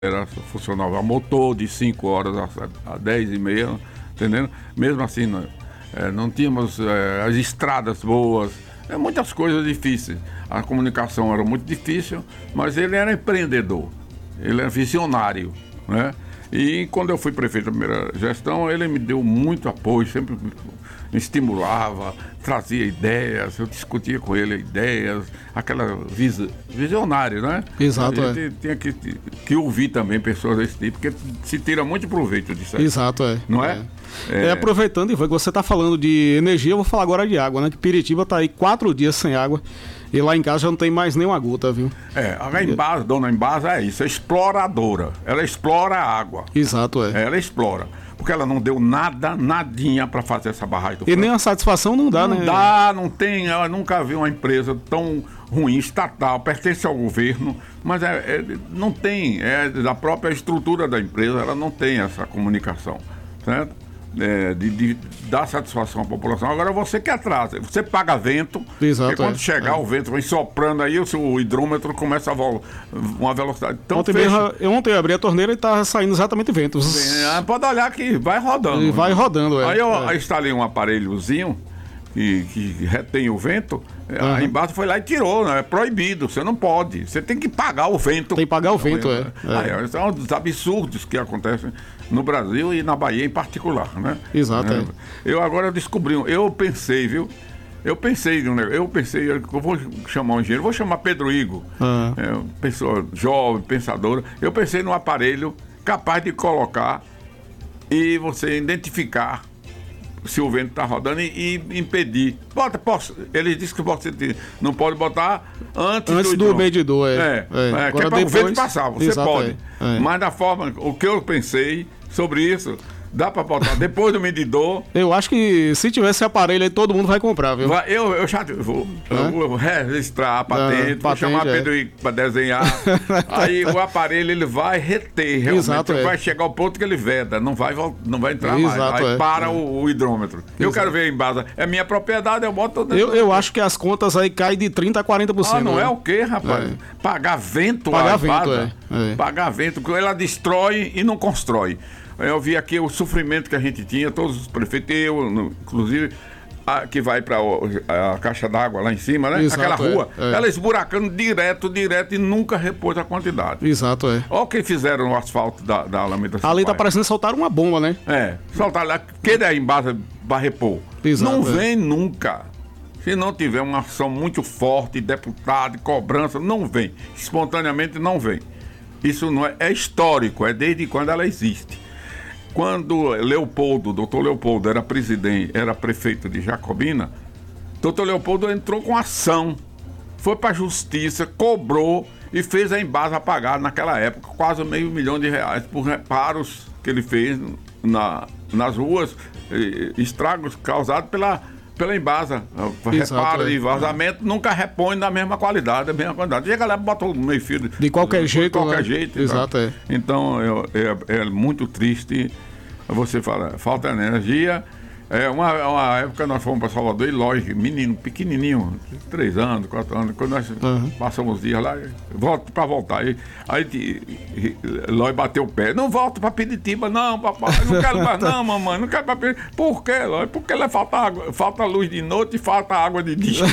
funcionava a motor de 5 horas a 10h30, entendendo? Mesmo assim, não tínhamos as estradas boas, muitas coisas difíceis. A comunicação era muito difícil, mas ele era empreendedor, ele era visionário, né? E quando eu fui prefeito da primeira gestão, ele me deu muito apoio, sempre me estimulava, trazia ideias, eu discutia com ele ideias, aquela visionário, né? Exato, a gente tinha que ouvir também pessoas desse tipo, porque se tira muito proveito disso aí. Exato, não é? Aproveitando, Ivan, que você está falando de energia, eu vou falar agora de água, né? Que Piritiba está aí 4 dias sem água. E lá em casa já não tem mais nenhuma gota, viu? A Embasa, dona Embasa é isso, é exploradora. Ela explora a água. Exato, Ela explora. Porque ela não deu nadinha para fazer essa barragem do E nem a satisfação não dá, né? Não dá, não tem. Ela nunca viu uma empresa tão ruim, estatal, pertence ao governo, mas não tem, da própria estrutura da empresa, ela não tem essa comunicação, certo? De dar satisfação à população. Agora você que atrasa, você paga vento. Exato, porque quando chegar o vento vem soprando aí, o seu hidrômetro começa a uma velocidade tão ontem eu abri a torneira e estava saindo exatamente vento. Pode olhar que vai rodando. E vai rodando, Aí eu instalei um aparelhozinho que retém o vento. A Embasa foi lá e tirou, né? É proibido, você não pode. Você tem que pagar o vento. Tem que pagar o vento, São um dos absurdos que acontecem no Brasil e na Bahia em particular, né? Exato. Eu agora descobri, eu pensei, viu? Eu pensei, eu vou chamar um engenheiro, vou chamar Pedro Igor, pessoa jovem, pensadora. Eu pensei num aparelho capaz de colocar e você identificar se o vento está rodando e impedir. Ele disse que você não pode botar antes do medidor. Que é para o vento passar, você pode. Mas da forma, o que eu pensei sobre isso, dá para botar depois do medidor. Eu acho que se tivesse aparelho aí, todo mundo vai comprar, viu? Eu já vou registrar a patente, vou chamar Pedro para desenhar. Aí o aparelho ele vai reter, realmente. Exato, vai chegar ao ponto que ele veda, não vai entrar mais. Aí para o hidrômetro. Eu quero ver em Embasa. É minha propriedade, eu boto. Eu acho que as contas aí caem de 30% a 40%. Não é o quê, rapaz? Pagar vento, pagar vento, porque ela destrói e não constrói. Eu vi aqui o sofrimento que a gente tinha, todos os prefeitos, inclusive, que vai para a caixa d'água lá em cima, né? Exato, aquela rua, ela esburacando direto e nunca repôs a quantidade. Exato, Olha o que fizeram no asfalto da Alameda Sampaio. Ali tá parecendo soltar uma bomba, né? Soltar lá, que daí embaixo vai repor. Exato, não vem nunca. Se não tiver uma ação muito forte, deputado, cobrança, não vem. Espontaneamente não vem. Isso não é histórico, é desde quando ela existe. Quando doutor Leopoldo era prefeito de Jacobina, doutor Leopoldo entrou com ação, foi para a justiça, cobrou e fez a Embasa pagar naquela época quase R$500 mil por reparos que ele fez nas ruas, estragos causados pela Embasa. Reparo de vazamento, nunca repõe da mesma qualidade, Chega lá e bota o meio fio. De qualquer jeito. Exato. Então, é muito triste. Você fala, falta energia. Uma época nós fomos para Salvador e lógico, menino, pequenininho, 3 anos, 4 anos, quando nós passamos os dias lá, volto para voltar. Aí Lói bateu o pé, não volto para Piritiba, não, papai, não quero mais, não, mamãe, não quero para Piritiba. Por quê, Lói? Porque lá falta luz de noite e falta água de dia.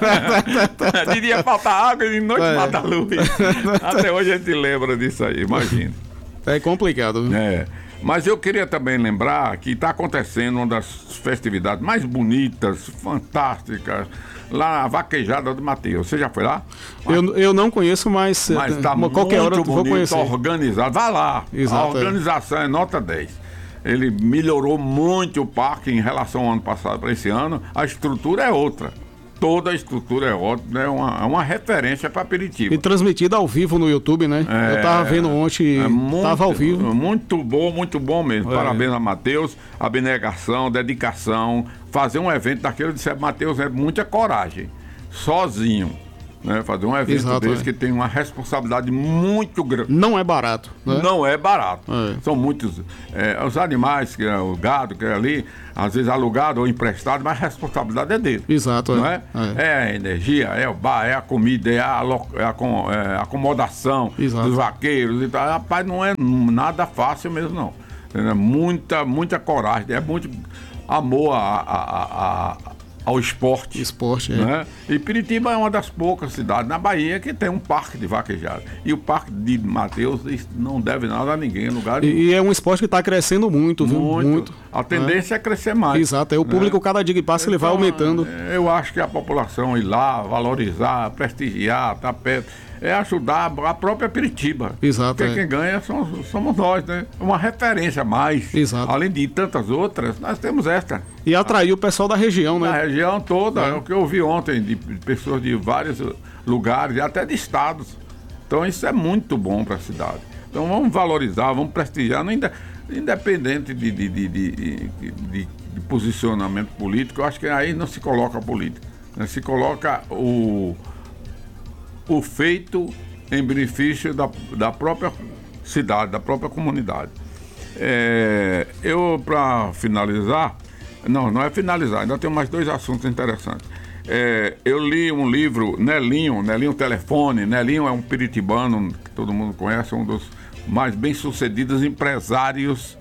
De dia falta água e de noite falta luz. Até hoje a gente lembra disso aí, imagina. É complicado, viu? Mas eu queria também lembrar que está acontecendo uma das festividades mais bonitas, fantásticas, lá na Vaquejada do Mateus. Você já foi lá? Eu não conheço, mas está qualquer hora eu vou conhecer. Organizado. Vai lá. Exato, a organização é nota 10. Ele melhorou muito o parque em relação ao ano passado para esse ano. A estrutura é outra. Toda a estrutura é ótima, é uma referência para Piritiba. E transmitida ao vivo no YouTube, né? Eu tava vendo ontem, tava ao vivo. Muito bom mesmo. Parabéns a Mateus, abnegação, dedicação. Fazer um evento daquele, disse, Mateus, é muita coragem. Sozinho. né? Fazer um evento desse que tem uma responsabilidade muito grande. Não é barato. Né? Não é barato. São muitos. Os animais, que é o gado, que é ali, às vezes alugado ou emprestado, mas a responsabilidade é dele. Exato. Não é? É a energia, é o bar, é a comida, é a acomodação dos vaqueiros e tal. Rapaz, não é nada fácil mesmo, não. É muita coragem, é muito amor ao esporte. Né? E Piritiba é uma das poucas cidades na Bahia que tem um parque de vaquejada. E o Parque de Mateus não deve nada a ninguém. E é um esporte que está crescendo muito, viu? Muito. A tendência é crescer mais. Exato. O público, cada dia que passa, ele vai aumentando. Eu acho que a população ir lá, valorizar, prestigiar, estar perto, é ajudar a própria Piritiba. Exato. Porque quem ganha somos nós, né? Uma referência a mais. Exato. Além de tantas outras, nós temos esta. E atrair o pessoal da região, né? Da região toda. É o que eu vi ontem, de pessoas de vários lugares, e até de estados. Então isso é muito bom para a cidade. Então vamos valorizar, vamos prestigiar, independente de posicionamento político. Eu acho que aí não se coloca a política, né? Se coloca o feito em benefício da própria cidade, da própria comunidade. Eu, para finalizar, não é finalizar, ainda tenho mais 2 assuntos interessantes. Eu li um livro, Nelinho Telefone. Nelinho é um piritibano que todo mundo conhece, um dos mais bem-sucedidos empresários,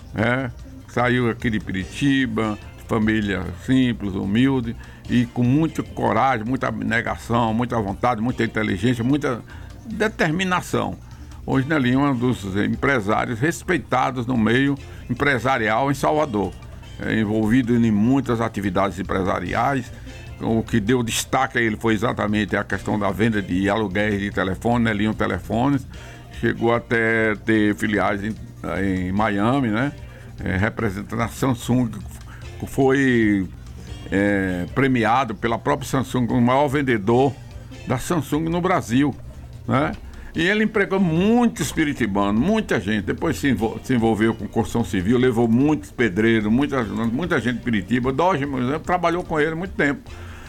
saiu aqui de Piritiba, família simples, humilde, e com muita coragem, muita abnegação, muita vontade, muita inteligência, muita determinação. Hoje Nelinho é um dos empresários respeitados no meio empresarial em Salvador, envolvido em muitas atividades empresariais. O que deu destaque a ele foi exatamente a questão da venda de aluguéis de telefone, Nelinho Telefones. Chegou até ter filiais em Miami, né? Representando a Samsung, que foi premiado pela própria Samsung como o maior vendedor da Samsung no Brasil, né? E ele empregou muitos piritibanos, muita gente. Depois se envolveu com construção civil, levou muitos pedreiros, muita gente de Piritiba. Doge, por exemplo, trabalhou com ele há muito tempo.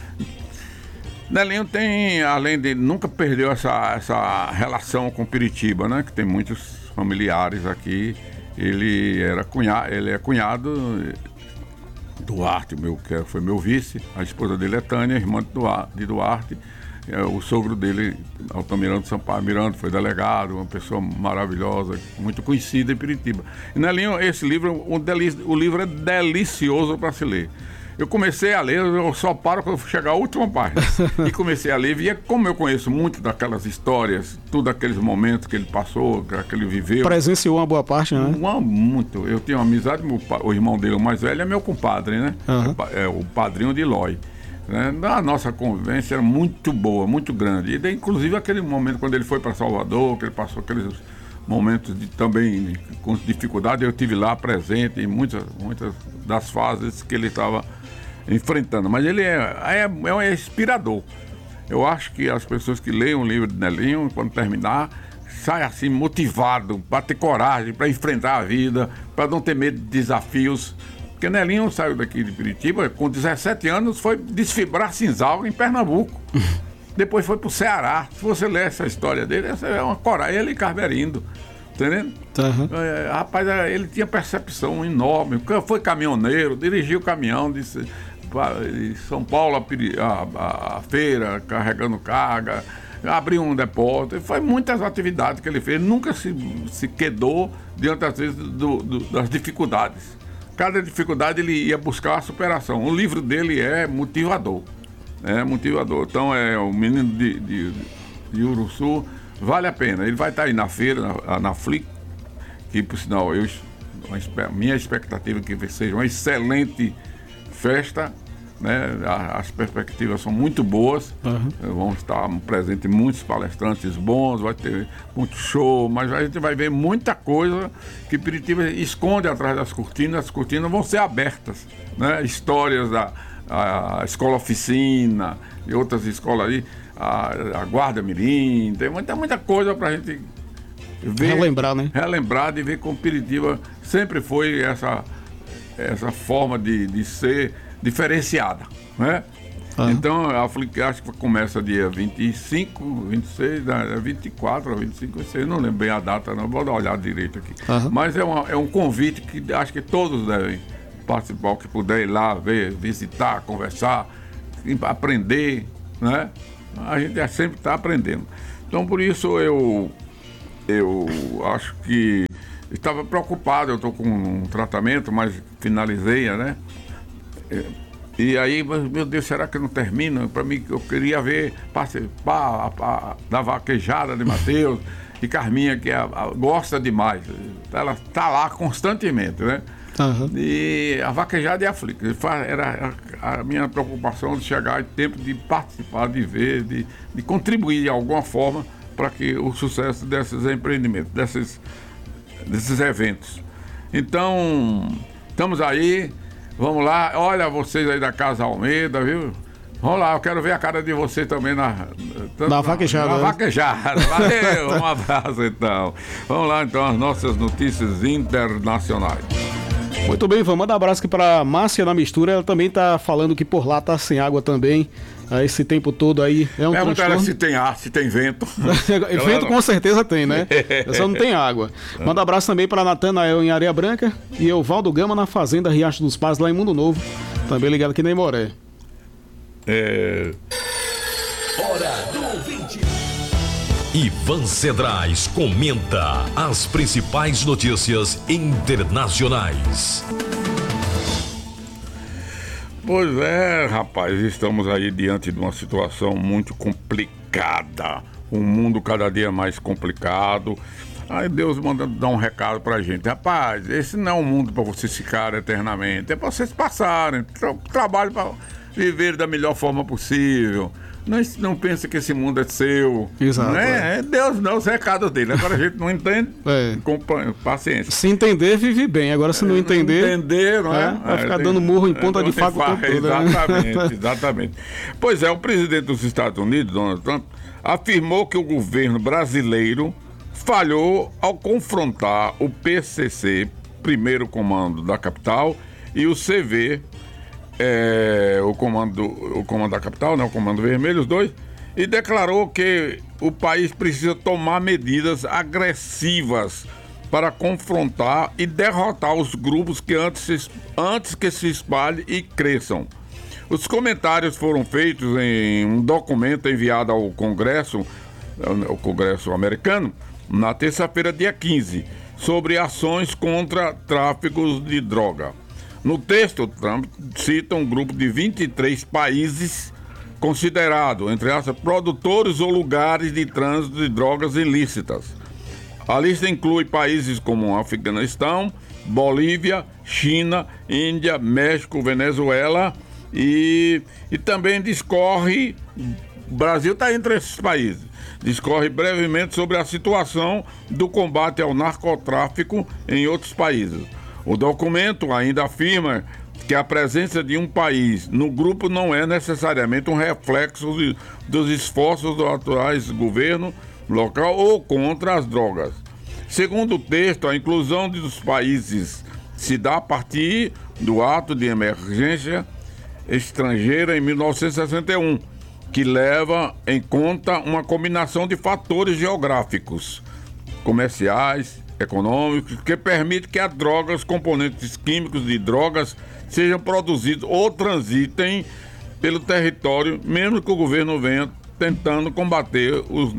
Nelinho tem, além de nunca perdeu essa relação com Piritiba, né? Que tem muitos familiares aqui. Ele é cunhado Duarte, que foi meu vice. A esposa dele é Tânia, irmã de Duarte. O sogro dele, Altamirano Sampaio Miranda, foi delegado, uma pessoa maravilhosa, muito conhecida em Piritiba. E Nelinho, esse livro, o livro é delicioso para se ler. Eu comecei a ler, eu só paro quando chegar à última página. E comecei a ler, e como eu conheço muito daquelas histórias, tudo aqueles momentos que ele passou, que ele viveu. Presenciou uma boa parte, né? Muito. Eu tenho amizade, o irmão dele, o mais velho, é meu compadre, né? É o padrinho de Lói. A nossa convivência era muito boa, muito grande. E daí, inclusive, aquele momento quando ele foi para Salvador, que ele passou aqueles momentos também com dificuldade, eu estive lá presente em muitas das fases que ele estava enfrentando. Mas ele é inspirador. Eu acho que as pessoas que leem o livro de Nelinho, quando terminar, saem assim motivado para ter coragem, para enfrentar a vida, para não ter medo de desafios. Porque Nelinho saiu daqui de Piritiba, com 17 anos, foi desfibrar Cinzal em Pernambuco. Depois foi pro Ceará. Se você ler essa história dele, essa é uma coragem. Ele e Carverindo, entendendo? Uhum. Rapaz, ele tinha percepção enorme. Foi caminhoneiro, dirigiu caminhão de São Paulo a feira, carregando carga, abriu um depósito. Foi muitas atividades que ele fez. Nunca se quedou diante, às vezes, das dificuldades. Cada dificuldade ele ia buscar a superação. O livro dele é motivador. Então, o menino de Uruçu, vale a pena. Ele vai estar aí na feira, na Flick, que, por sinal, minha expectativa é que seja uma excelente festa, né? As perspectivas são muito boas. Vão estar presentes muitos palestrantes bons, vai ter muito show, mas a gente vai ver muita coisa que Piritiba esconde atrás das cortinas. As cortinas vão ser abertas, né? Histórias da Escola Oficina e outras escolas aí, a Guarda Mirim, tem muita coisa pra gente ver, relembrar de ver como Piritiba sempre foi essa forma de ser diferenciada, né? Então, acho que começa dia 25, 26, 24 ou 25, 26, não lembro bem a data, não vou dar uma olhada direito aqui. Mas é um convite que acho que todos devem participar, o que puder ir lá, ver, visitar, conversar, aprender, né? A gente sempre está aprendendo. Então, por isso, eu acho que estava preocupado, eu estou com um tratamento, mas finalizei, né? E aí, meu Deus, será que não termina? Para mim, eu queria ver participar da vaquejada de Matheus e Carminha, que gosta demais. Ela está lá constantemente, né? E a vaquejada é aflita. Era a minha preocupação de chegar em tempo de participar, de ver, de contribuir de alguma forma para que o sucesso desses empreendimentos, desses eventos. Então, estamos aí. Vamos lá, olha vocês aí da Casa Almeida, viu? Vamos lá, eu quero ver a cara de vocês também na vaquejada. Na vaquejada. Valeu, um abraço então. Vamos lá então, as nossas notícias internacionais. Muito bem, vamos mandar um abraço aqui para Márcia na Mistura. Ela também tá falando que por lá tá sem água também. Esse tempo todo aí é um Pergunta ela transtorno. se tem ar, se tem vento. Vento com certeza tem, né? Só não tem água. Manda um abraço também para Natanael em Areia Branca e Evaldo Gama na Fazenda Riacho dos Pais, lá em Mundo Novo. Também ligado aqui na Imoré. Hora do ouvinte. Ivan Cedrais comenta as principais notícias internacionais. Pois é, rapaz, estamos aí diante de uma situação muito complicada. Um mundo cada dia mais complicado. Aí Deus manda dar um recado pra gente. Rapaz, esse não é um mundo para vocês ficarem eternamente. É para vocês passarem. Trabalho para viver da melhor forma possível. Não pensa que esse mundo é seu. Exato. Não é? Deus dá os recados dele. Agora a gente não entende. Com paciência. Se entender, vive bem. Agora, se não entender. Não é? Vai ficar dando murro em ponta de faca o tempo todo. Exatamente. Pois é, o presidente dos Estados Unidos, Donald Trump, afirmou que o governo brasileiro falhou ao confrontar o PCC, primeiro comando da capital, e o CV, o comando da capital, né, o comando vermelho, os dois, e declarou que o país precisa tomar medidas agressivas para confrontar e derrotar os grupos que antes que se espalhem e cresçam. Os comentários foram feitos em um documento enviado ao Congresso americano, na terça-feira, dia 15, sobre ações contra tráficos de droga. No texto, Trump cita um grupo de 23 países considerados, entre aspas, produtores ou lugares de trânsito de drogas ilícitas. A lista inclui países como Afeganistão, Bolívia, China, Índia, México, Venezuela e também discorre, o Brasil está entre esses países, discorre brevemente sobre a situação do combate ao narcotráfico em outros países. O documento ainda afirma que a presença de um país no grupo não é necessariamente um reflexo dos esforços do atual governo local ou contra as drogas. Segundo o texto, a inclusão dos países se dá a partir do ato de emergência estrangeira em 1961, que leva em conta uma combinação de fatores geográficos, comerciais, econômicos, que permite que as drogas, componentes químicos de drogas, sejam produzidos ou transitem pelo território, mesmo que o governo venha tentando combater os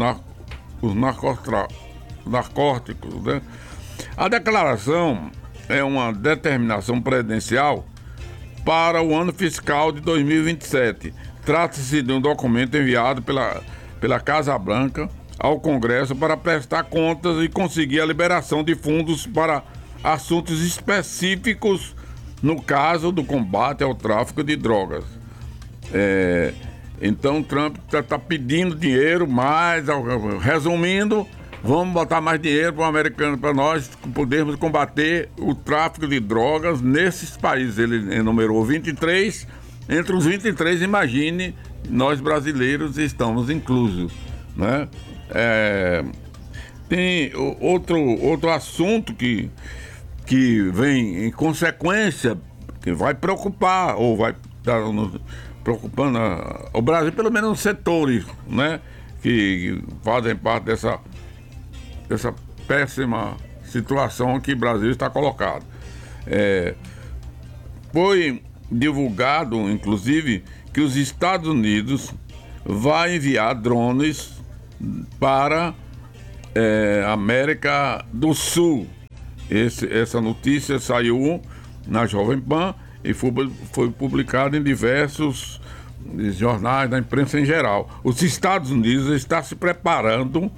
narcóticos, né? A declaração é uma determinação presidencial para o ano fiscal de 2027. Trata-se de um documento enviado pela Casa Branca ao Congresso para prestar contas e conseguir a liberação de fundos para assuntos específicos no caso do combate ao tráfico de drogas. Então Trump está pedindo dinheiro, mas, resumindo, vamos botar mais dinheiro para o americano, para nós podermos combater o tráfico de drogas nesses países. Ele enumerou 23, entre os 23, imagine, nós brasileiros estamos inclusos, né? Tem outro assunto que vem em consequência, que vai preocupar ou vai dar preocupando o Brasil, pelo menos nos setores, né, que fazem parte dessa péssima situação que o Brasil está colocado. Foi divulgado, inclusive, que os Estados Unidos vai enviar drones para a América do Sul. Essa notícia saiu na Jovem Pan e foi publicada em diversos jornais da imprensa em geral. Os Estados Unidos está preparando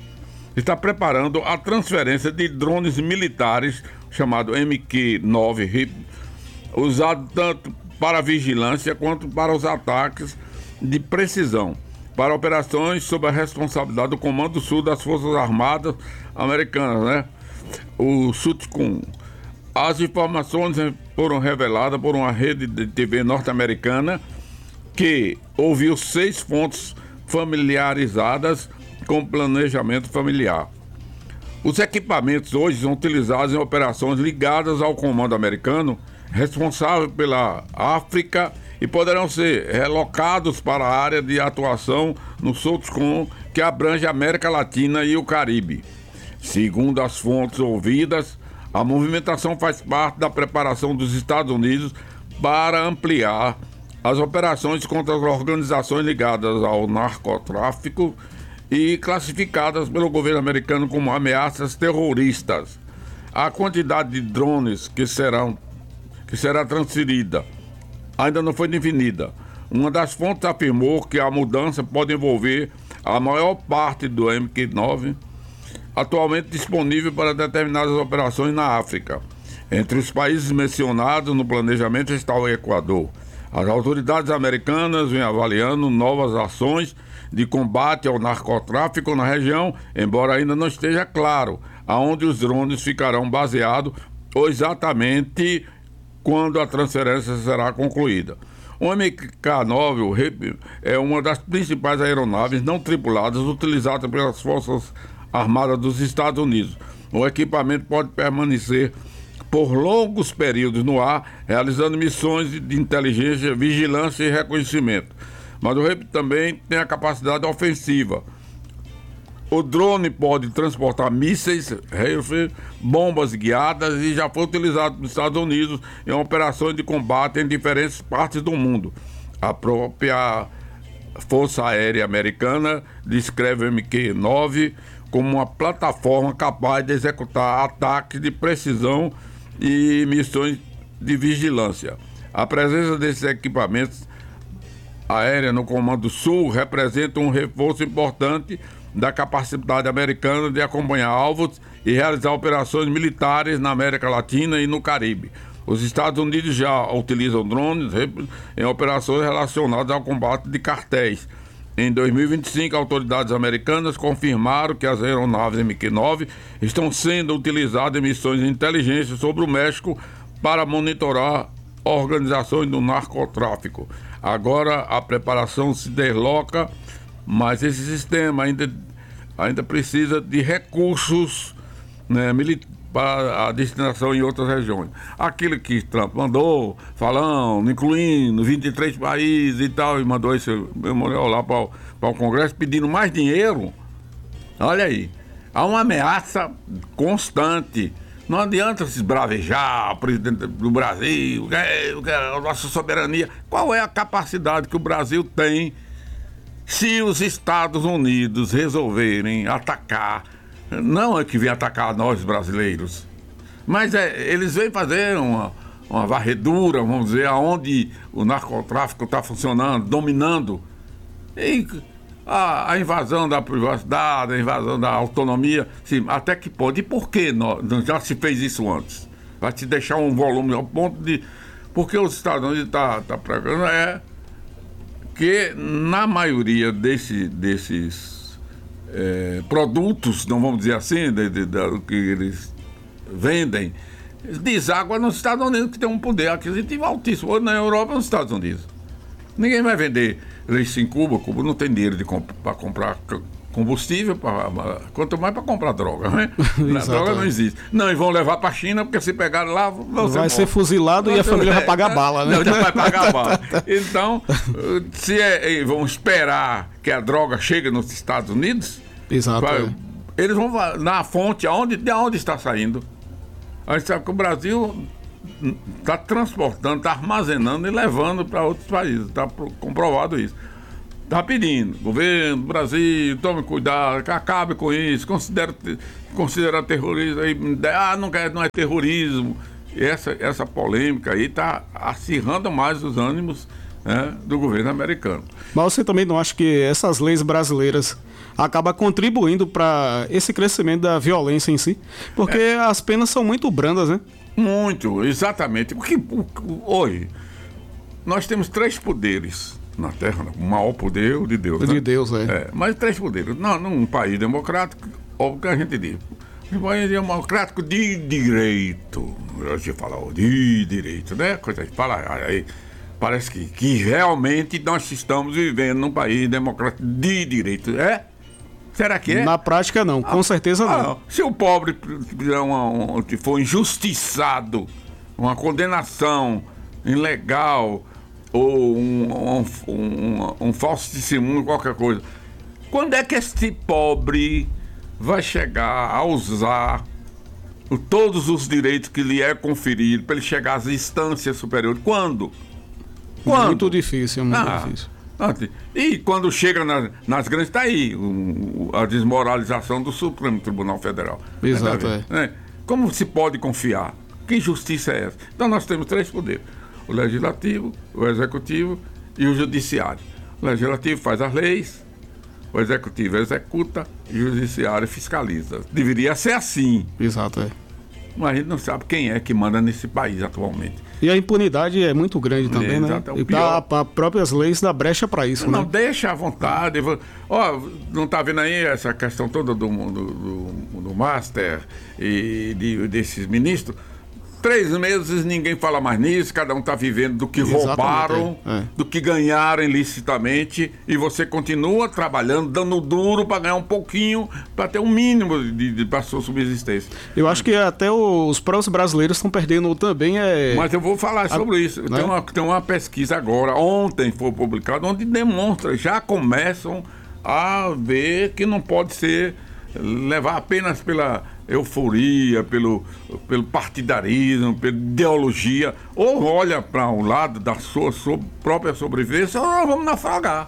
a transferência de drones militares, chamado MQ-9, usado tanto para vigilância quanto para os ataques de precisão, para operações sob a responsabilidade do Comando Sul das Forças Armadas Americanas, né? O SUTCOM. As informações foram reveladas por uma rede de TV norte-americana que ouviu 6 fontes familiarizadas com planejamento familiar. Os equipamentos hoje são utilizados em operações ligadas ao comando americano, responsável pela África, e poderão ser relocados para a área de atuação no SOTCOM, que abrange a América Latina e o Caribe. Segundo as fontes ouvidas, a movimentação faz parte da preparação dos Estados Unidos para ampliar as operações contra as organizações ligadas ao narcotráfico e classificadas pelo governo americano como ameaças terroristas. A quantidade de drones que será transferida ainda não foi definida. Uma das fontes afirmou que a mudança pode envolver a maior parte do MQ-9 atualmente disponível para determinadas operações na África. Entre os países mencionados no planejamento está o Equador. As autoridades americanas vêm avaliando novas ações de combate ao narcotráfico na região, embora ainda não esteja claro aonde os drones ficarão baseados ou exatamente quando a transferência será concluída. O MK-9 é uma das principais aeronaves não tripuladas utilizadas pelas Forças Armadas dos Estados Unidos. O equipamento pode permanecer por longos períodos no ar, realizando missões de inteligência, vigilância e reconhecimento. Mas o REP também tem a capacidade ofensiva. O drone pode transportar mísseis, rifles, bombas guiadas e já foi utilizado nos Estados Unidos em operações de combate em diferentes partes do mundo. A própria Força Aérea Americana descreve o MQ-9 como uma plataforma capaz de executar ataques de precisão e missões de vigilância. A presença desses equipamentos aéreos no Comando Sul representa um reforço importante da capacidade americana de acompanhar alvos e realizar operações militares na América Latina e no Caribe. Os Estados Unidos já utilizam drones em operações relacionadas ao combate de cartéis. Em 2025, autoridades americanas confirmaram que as aeronaves MQ-9 estão sendo utilizadas em missões de inteligência sobre o México para monitorar organizações do narcotráfico. Agora a preparação se desloca, mas esse sistema ainda precisa de recursos, né, para a destinação em outras regiões. Aquilo que Trump mandou, falando, incluindo 23 países e tal, e mandou esse memorial lá para o Congresso pedindo mais dinheiro. Olha aí, há uma ameaça constante. Não adianta se esbravejar, presidente do Brasil, a nossa soberania. Qual é a capacidade que o Brasil tem se os Estados Unidos resolverem atacar? Não é que vem atacar nós brasileiros, mas eles vêm fazer uma varredura, vamos dizer, aonde o narcotráfico está funcionando, dominando. E a invasão da privacidade, a invasão da autonomia, sim, até que pode. E por que já se fez isso antes? Vai te deixar um volume ao ponto de... Porque os Estados Unidos está pregando que na maioria desses produtos, não vamos dizer assim, que eles vendem, deságua nos Estados Unidos, que tem um poder aquisitivo altíssimo, ou na Europa ou nos Estados Unidos. Ninguém vai vender leite em Cuba não tem dinheiro para comprar combustível, quanto mais para comprar droga, né? A Exato, droga não existe. Não, e vão levar para a China, porque se pegar lá, vai ser fuzilado e a família vai pagar bala, né? Não, já vai pagar bala. Então, vão esperar que a droga chegue nos Estados Unidos, Exato. eles vão na fonte, de onde está saindo. A gente sabe que o Brasil está transportando, está armazenando e levando para outros países. Está comprovado isso. Está pedindo, governo, Brasil, tome cuidado, acabe com isso, considera terrorismo, não é terrorismo. E essa polêmica aí está acirrando mais os ânimos, né, do governo americano. Mas você também não acha que essas leis brasileiras acabam contribuindo para esse crescimento da violência em si? Porque as penas são muito brandas, né? Muito, exatamente. Porque hoje nós temos 3 poderes na Terra, o maior poder é o de Deus. De Deus, mas 3 poderes. Num país democrático, óbvio que a gente diz, um país democrático de direito. A gente fala de direito, né? Coisa que fala aí. Parece que realmente nós estamos vivendo num país democrático de direito. Será que é? Na prática, não. Com certeza não. Se o pobre for injustiçado, uma condenação ilegal ou um falso testemunho, qualquer coisa, quando é que esse pobre vai chegar a usar todos os direitos que lhe é conferido para ele chegar às instâncias superiores? Quando? Muito difícil, difícil. E quando chega nas grandes, está aí a desmoralização do Supremo Tribunal Federal. Exato, Como se pode confiar? Que justiça é essa? Então nós temos 3 poderes: o legislativo, o executivo e o judiciário. O legislativo faz as leis, o executivo executa e o judiciário fiscaliza. Deveria ser assim. Exato, Mas a gente não sabe quem é que manda nesse país atualmente. E a impunidade é muito grande também, né? E as próprias leis dá brecha para isso, não, deixa à vontade. Não está vendo aí essa questão toda do Master e desses ministros? 3 meses ninguém fala mais nisso, cada um está vivendo do que roubaram, do que ganharam ilicitamente, e você continua trabalhando, dando duro para ganhar um pouquinho, para ter um mínimo para sua subsistência. Eu acho que até os próprios brasileiros estão perdendo também. Mas eu vou falar sobre isso. Né? Tem uma pesquisa agora, ontem foi publicada, onde demonstra, já começam a ver que não pode ser levar apenas pela euforia, pelo partidarismo, pela ideologia, ou olha para um lado da sua própria sobrevivência, ou vamos naufragar.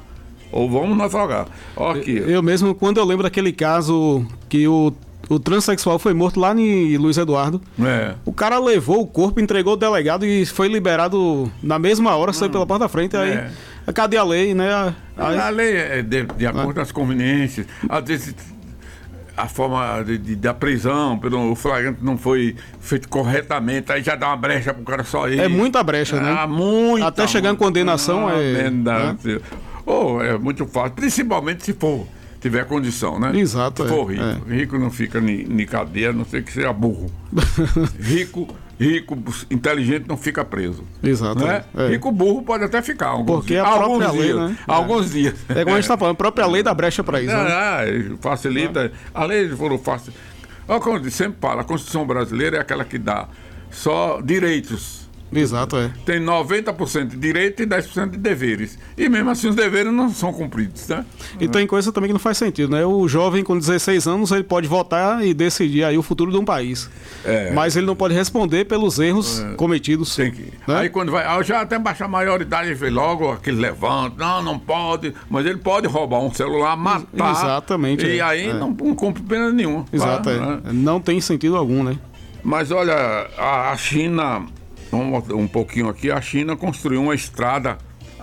Aqui. Eu mesmo, quando eu lembro daquele caso que o transexual foi morto lá em Luiz Eduardo, o cara levou o corpo, entregou o delegado e foi liberado na mesma hora, saiu pela porta da frente, aí cadê a lei, né? A lei é de acordo com as conveniências. Às vezes a forma da prisão, o flagrante não foi feito corretamente, aí já dá uma brecha pro cara só ir. É muita brecha, né? Até chegar em condenação é muito fácil, principalmente se tiver condição, né? Exato. Se for rico. Rico não fica em cadeia, a não ser que seja burro. rico, inteligente não fica preso. Exato. Né? Rico, burro pode até ficar. Alguns dias. Alguns dias. Como a gente está falando, a própria lei dá brecha para isso. Facilita. A lei foram fácil. Como eu sempre falo, a Constituição brasileira é aquela que dá só direitos. Exato, Tem 90% de direito e 10% de deveres. E mesmo assim os deveres não são cumpridos, né? E tem coisa também que não faz sentido, né? O jovem com 16 anos, ele pode votar e decidir aí o futuro de um país. Mas ele não pode responder pelos erros cometidos. Tem que. Né? Aí quando vai, já até baixar a maioridade, vem logo aquele levanta, não pode, mas ele pode roubar um celular, matar. Exatamente. E aí não cumpre pena nenhuma. Exato, né? Não tem sentido algum, né? Mas olha, a China... Vamos um pouquinho aqui. A China construiu uma estrada,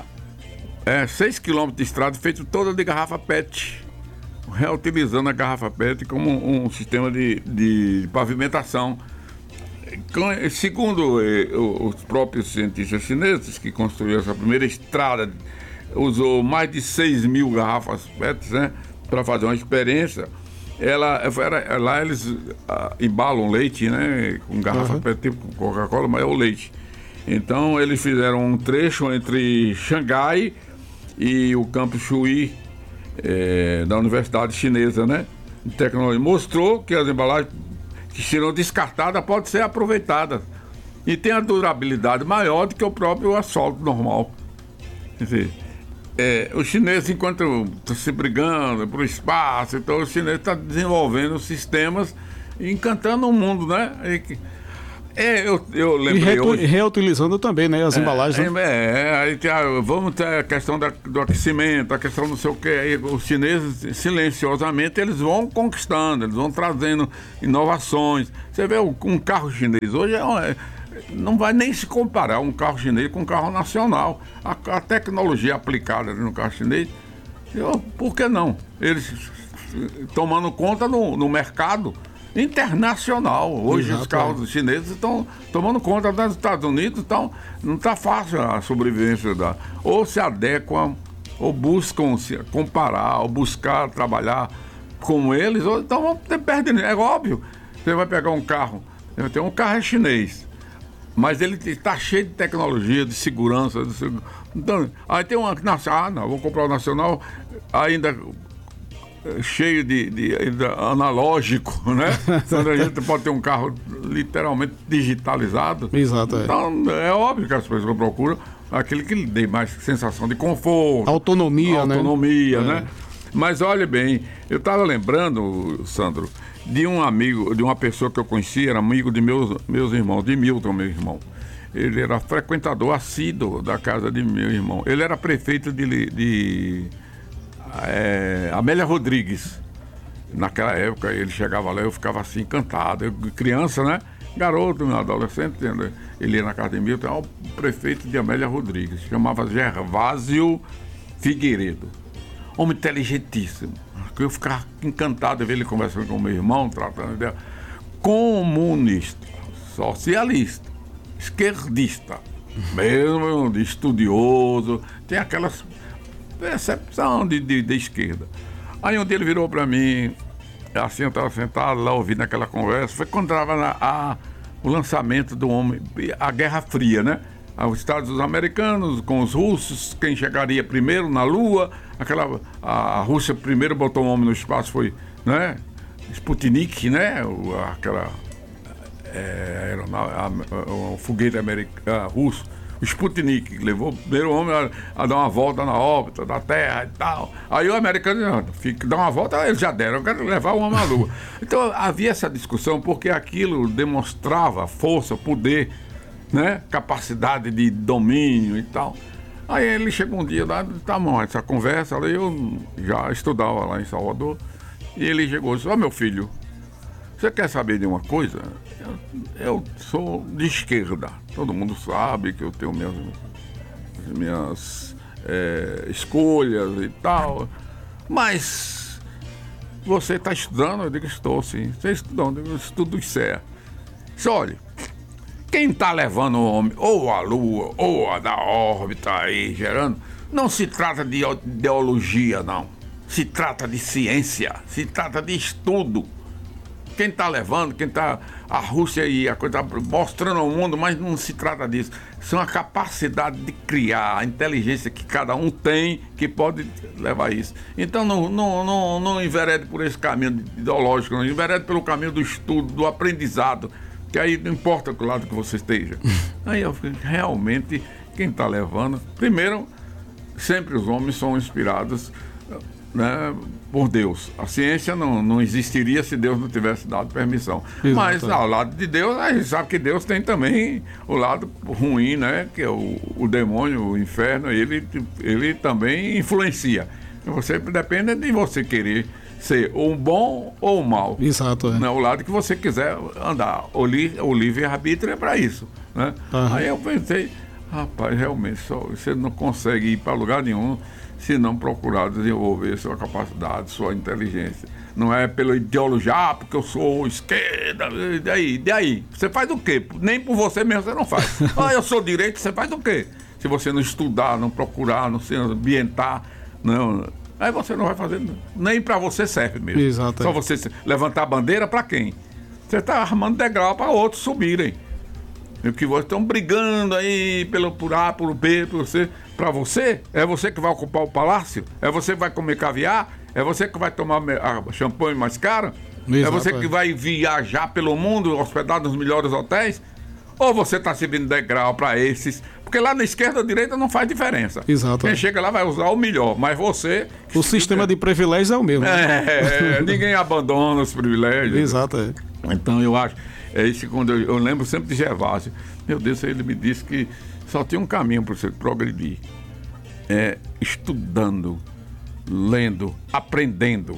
6 quilômetros de estrada, feita toda de garrafa PET, reutilizando a garrafa PET como um sistema de pavimentação. Segundo os próprios cientistas chineses que construíram essa primeira estrada, usou mais de 6 mil garrafas PET, né, para fazer uma experiência. Lá eles embalam leite, né, com garrafa PET, tipo Coca-Cola, mas é o leite. Então eles fizeram um trecho entre Xangai e o Campo Chuí, da Universidade Chinesa, né? De tecnologia, mostrou que as embalagens que serão descartadas podem ser aproveitadas e tem a durabilidade maior do que o próprio asfalto normal. Quer dizer, os chineses, enquanto estão se brigando para o espaço, então os chineses estão desenvolvendo sistemas e encantando o mundo, né? Eu lembrei hoje... reutilizando também, né, as embalagens. Vamos ter a questão do aquecimento, a questão não sei o que. Aí, os chineses, silenciosamente, eles vão conquistando, eles vão trazendo inovações. Você vê um carro chinês hoje, não vai nem se comparar um carro chinês com um carro nacional. A tecnologia aplicada no carro chinês, por que não? Eles tomando conta no mercado internacional. Hoje os carros chineses estão tomando conta dos Estados Unidos, então não está fácil a sobrevivência ou se adequam, ou buscam se comparar, ou buscar trabalhar como eles, ou então vão ter perda. É óbvio, você vai pegar um carro, tem um carro chinês, mas ele está cheio de tecnologia, de segurança. Então, aí tem uma nacional, vou comprar o nacional ainda cheio de analógico, né? Quando a gente pode ter um carro literalmente digitalizado. Exato. Então é óbvio que as pessoas procuram aquele que lhe dê mais sensação de conforto. Autonomia, né? Mas olha bem, eu estava lembrando, Sandro, de um amigo, de uma pessoa que eu conhecia, era amigo de meus irmãos, de Milton, meu irmão. Ele era frequentador assíduo da casa de meu irmão. Ele era prefeito de Amélia Rodrigues. Naquela época ele chegava lá, eu ficava assim encantado. Eu, criança, né? Garoto, adolescente, ele ia na casa de Milton, era o prefeito de Amélia Rodrigues, chamava Gervásio Figueiredo. Homem inteligentíssimo. Eu ficava encantado de ver ele conversando com o meu irmão, tratando de comunista, socialista, esquerdista, mesmo de estudioso, tem aquelas percepção de esquerda. Aí um dia ele virou para mim, assim, eu estava sentado lá ouvindo aquela conversa, foi quando estava o lançamento do homem, a Guerra Fria, né? Os Estados Americanos com os russos, quem chegaria primeiro na Lua, a Rússia primeiro botou um homem no espaço, foi, né? Sputnik, né? O foguete russo, o Sputnik, que levou o primeiro homem a dar uma volta na órbita da Terra e tal. Aí o americano dá uma volta, eles já deram, eu quero levar o homem à Lua. Então havia essa discussão porque aquilo demonstrava força, poder, né? Capacidade de domínio e tal. Aí ele chegou um dia lá, tá bom, essa conversa, eu já estudava lá em Salvador, e ele chegou e disse: meu filho, você quer saber de uma coisa? Eu sou de esquerda, todo mundo sabe que eu tenho minhas escolhas e tal, mas você está estudando? Eu digo: estou sim. Você estudando? Eu estudo o CEA. Olha, quem está levando o homem ou a Lua ou a da órbita aí gerando, não se trata de ideologia, não. Se trata de ciência, se trata de estudo. Quem está levando, a Rússia e a coisa está mostrando ao mundo, mas não se trata disso. São a capacidade de criar, a inteligência que cada um tem que pode levar isso. Então não enverede por esse caminho ideológico, não enverede pelo caminho do estudo, do aprendizado, que aí não importa que lado que você esteja. Aí eu fico, realmente, quem está levando, primeiro, sempre os homens são inspirados, né, por Deus. A ciência não existiria se Deus não tivesse dado permissão. Exato. Mas ao lado de Deus, a gente sabe que Deus tem também o lado ruim, né? Que é o demônio, o inferno, ele também influencia. Você depende de você querer ser ou bom ou mal. Exato. Né? O lado que você quiser andar. O livre-arbítrio é para isso. Né? Uhum. Aí eu pensei, rapaz, realmente, você não consegue ir para lugar nenhum se não procurar desenvolver sua capacidade, sua inteligência. Não é pela ideologia, porque eu sou esquerda, daí. Você faz o quê? Nem por você mesmo você não faz. Eu sou direito, você faz o quê? Se você não estudar, não procurar, não se ambientar, não, aí você não vai fazer, nem para você serve mesmo. Exato. Só você levantar a bandeira para quem? Você está armando degrau para outros subirem. E que vocês estão brigando aí por A, por B, por C. para você? É você que vai ocupar o palácio? É você que vai comer caviar? É você que vai tomar a champanhe mais cara? Exato, é você que vai viajar pelo mundo, hospedado nos melhores hotéis? Ou você está servindo degrau para esses? Porque lá na esquerda ou direita não faz diferença. Exato. Quem chega lá vai usar o melhor, mas você... O sistema de privilégios é o mesmo. Ninguém abandona os privilégios. Exato, Então eu acho... É isso quando eu lembro sempre de Gervásio. Meu Deus, ele me disse que só tem um caminho para você progredir. Estudando, lendo, aprendendo.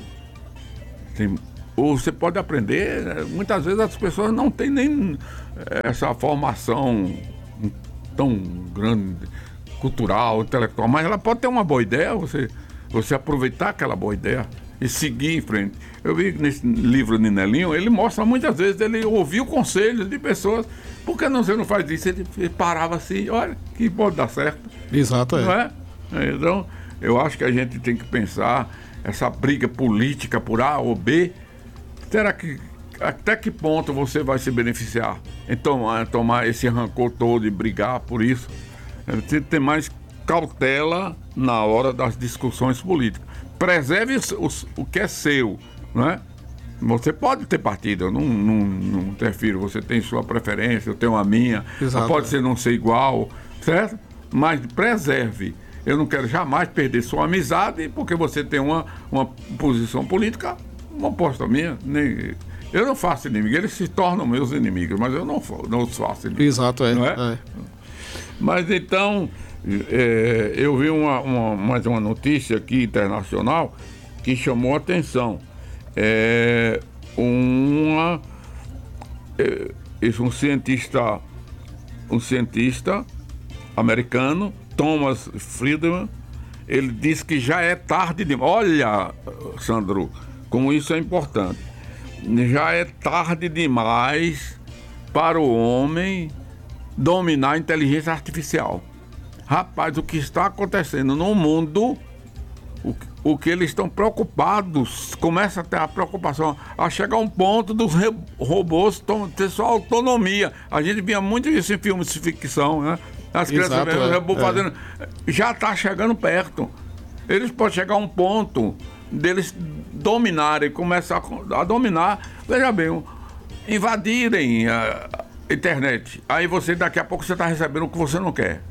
Ou você pode aprender, muitas vezes as pessoas não têm nem essa formação tão grande, cultural, intelectual, mas ela pode ter uma boa ideia, você aproveitar aquela boa ideia e seguir em frente. Eu vi nesse livro de Nelinho, ele mostra muitas vezes, ele ouviu conselhos de pessoas, por que você não faz isso? Ele parava assim, olha, que pode dar certo. Exato, não é? Então, eu acho que a gente tem que pensar essa briga política por A ou B, será que até que ponto você vai se beneficiar em tomar esse rancor todo e brigar por isso? Você tem que ter mais cautela na hora das discussões políticas. Preserve o que é seu, não é? Você pode ter partido, eu não interfiro, você tem sua preferência, eu tenho a minha, pode ser não ser igual, certo? Mas preserve. Eu não quero jamais perder sua amizade porque você tem uma posição política oposta à minha. Eu não faço inimigo, eles se tornam meus inimigos, mas eu não os faço inimigo. Exato, não é? Mas então, eu vi mais uma notícia aqui internacional que chamou a atenção. Um cientista americano, Thomas Friedman, ele disse que já é tarde demais. Olha, Sandro, como isso é importante. Já é tarde demais para o homem dominar a inteligência artificial. Rapaz, o que está acontecendo no mundo, o que eles estão preocupados, começa a ter a preocupação a chegar a um ponto dos robôs ter sua autonomia. A gente via muito isso em filmes de ficção, né? As crianças vendo o robô fazendo. Já está chegando perto. Eles podem chegar a um ponto deles dominarem, começar a dominar, veja bem, invadirem a internet. Aí daqui a pouco você está recebendo o que você não quer.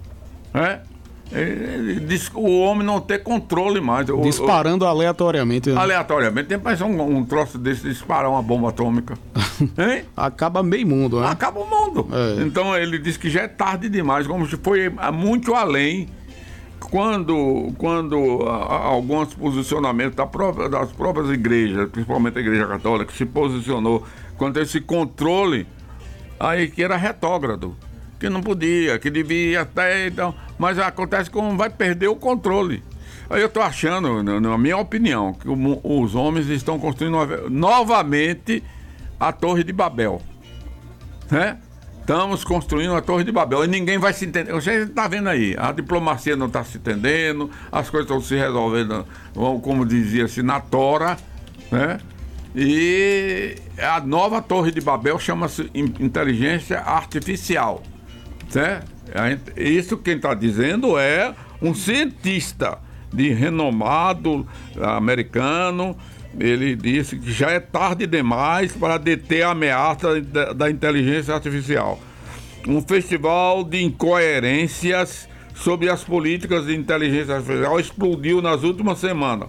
O homem não ter controle mais. Disparando aleatoriamente. Aleatoriamente. Tem para um troço desse disparar uma bomba atômica. Hein? Acaba meio mundo, né? Acaba o mundo. Então ele disse que já é tarde demais, como se foi muito além. Quando alguns posicionamentos das próprias igrejas, principalmente a Igreja Católica, se posicionou contra esse controle, aí que era retrógrado, que não podia, que devia até, então, mas acontece que vai perder o controle. Aí eu estou achando, na minha opinião, que os homens estão construindo novamente a Torre de Babel, né? Estamos construindo a Torre de Babel e ninguém vai se entender. Você está vendo aí, a diplomacia não está se entendendo, as coisas estão se resolvendo, como dizia-se, na tora, né? E a nova Torre de Babel chama-se inteligência artificial, certo? Isso quem está dizendo é um cientista de renomado americano. Ele disse que já é tarde demais para deter a ameaça da inteligência artificial. Um festival de incoerências sobre as políticas de inteligência artificial explodiu nas últimas semanas.